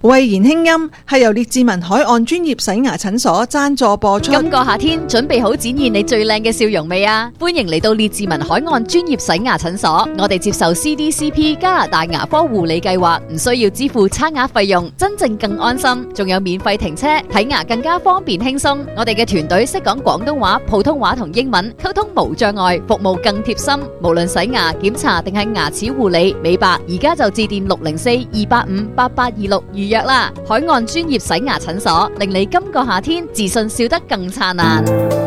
慧言輕音係由列治文海岸專業洗牙診所贊助播出。 今個夏天準備好展現你最靚嘅笑容未啊？歡迎嚟到列治文海岸專業洗牙診所，我哋接受 CDCP 加拿大牙科護理計劃，唔需要支付差額費用，真正更安心，仲有免費停車，睇牙更加方便輕鬆。我哋嘅團隊識講廣東話、普通話同英文，溝通無障礙，服務更貼心。無論洗牙、檢查定係牙齒護理、美白，而家就致電604-285-8826預約啦！海岸專業洗牙診所，令你今個夏天自信笑得更燦爛。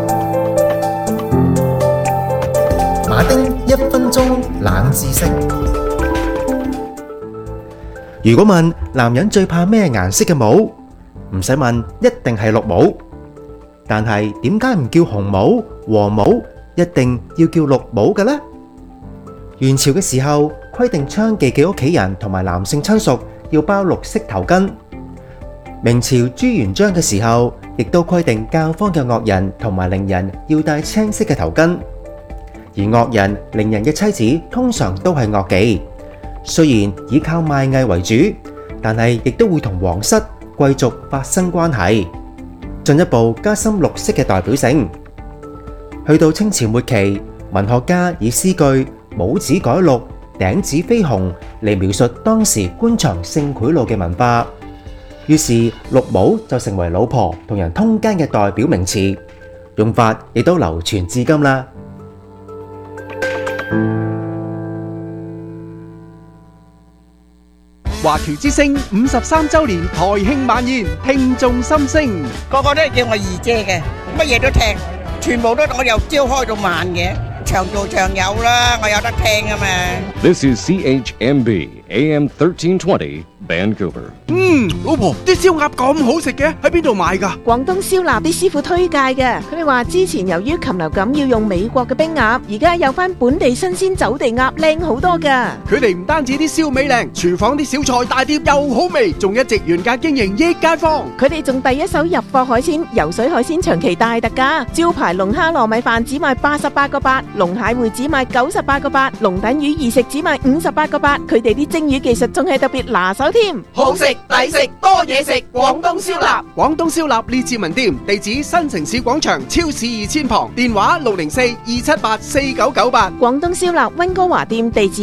馬丁1分鐘冷知識。如果問男人最怕咩顏色嘅帽，唔使問，一定係綠帽。但係點解唔叫紅帽、黃帽，一定要叫綠帽嘅呢？元朝嘅時候規定娼妓嘅屋企人同埋男性親屬要包綠色頭巾。明朝朱元璋嘅時候，亦都規定教坊嘅樂人同埋伶人要戴青色嘅頭巾。而樂人、伶人嘅妻子通常都係樂妓，雖然以靠賣藝為主，但係亦都會同皇室、貴族發生關係，進一步加深綠色嘅代表性。去到清朝末期，文學家以詩句帽子改綠、頂子飛紅嚟描述當時官場性賄賂嘅文化。於是綠帽就成為老婆同人通姦嘅代表名詞，用法亦都流傳至今啦。 華僑之聲53週年台慶晚宴，聽眾心聲， 個個都係叫我二姐嘅，乜嘢都聽，全部都我由朝開到晚嘅，長做長有啦，我有得聽啊嘛。 This is CHMB AM 1320 Vancouver。 老婆，啲燒鴨咁好食嘅，喺邊度買㗎？ 廣東燒臘啲師傅推介嘅，佢哋話之前由於禽流感要用美國嘅冰鴨，而家有翻本地新鮮走地鴨，靚好多㗎。 佢哋唔單止啲燒味靚，廚房啲小菜大碟又好味，仲一直原價經營益街坊。 佢哋仲第一手入貨海鮮，游水海鮮長期大特價，招牌龍蝦糯米飯只賣88個8，龍蟹會只賣98個8，龍躉魚二食只賣58個8。佢哋啲蒸魚技術仲係特別拿手添， 好食抵食多嘢食，廣東燒臘。 廣東燒臘列治文店，地址新城市廣場超市2000旁，電話604-278-4998。 廣東燒臘溫哥華店地址